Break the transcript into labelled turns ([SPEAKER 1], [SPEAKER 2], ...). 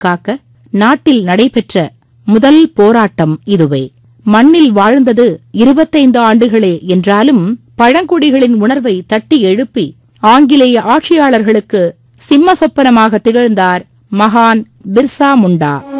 [SPEAKER 1] காக்க நாட்டில் நடைபெற்ற முதல் போராட்டம் இதுவே. மண்ணில் வாழ்ந்தது 25 ஆண்டுகளே என்றாலும் பழங்குடிகளின் உணர்வை தட்டி எழுப்பி ஆங்கிலேய ஆட்சியாளர்களுக்கு சிம்ம சொப்பனமாக திகழ்ந்தார் மகான் பிர்சா முண்டா.